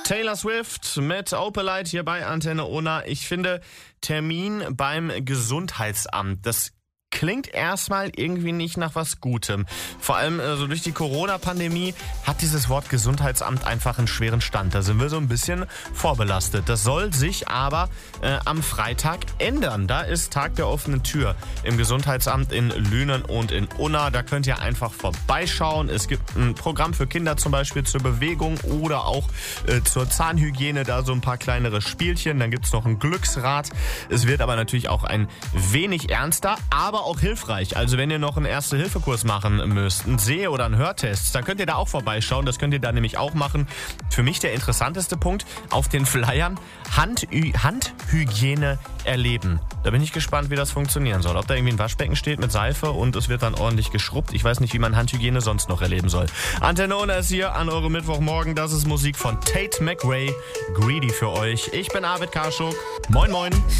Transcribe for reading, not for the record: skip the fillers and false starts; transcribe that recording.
Taylor Swift mit Opalite hier bei Antenne Ona. Ich finde, Termin beim Gesundheitsamt, das klingt erstmal irgendwie nicht nach was Gutem. Vor allem so durch die Corona-Pandemie hat dieses Wort Gesundheitsamt einfach einen schweren Stand. Da sind wir so ein bisschen vorbelastet. Das soll sich aber am Freitag ändern. Da ist Tag der offenen Tür im Gesundheitsamt in Lünen und in Unna. Da könnt ihr einfach vorbeischauen. Es gibt ein Programm für Kinder zum Beispiel zur Bewegung oder auch zur Zahnhygiene. Da so ein paar kleinere Spielchen. Dann gibt es noch ein Glücksrad. Es wird aber natürlich auch ein wenig ernster, aber auch hilfreich. Also wenn ihr noch einen Erste-Hilfe-Kurs machen müsst, einen Seh- oder einen Hörtest, dann könnt ihr da auch vorbeischauen. Das könnt ihr da nämlich auch machen. Für mich der interessanteste Punkt auf den Flyern: Handhygiene erleben. Da bin ich gespannt, wie das funktionieren soll. Ob da irgendwie ein Waschbecken steht mit Seife und es wird dann ordentlich geschrubbt. Ich weiß nicht, wie man Handhygiene sonst noch erleben soll. Antenne Ona ist hier an eurem Mittwochmorgen. Das ist Musik von Tate McRae. Greedy für euch. Ich bin Arvid Karschuk. Moin, moin.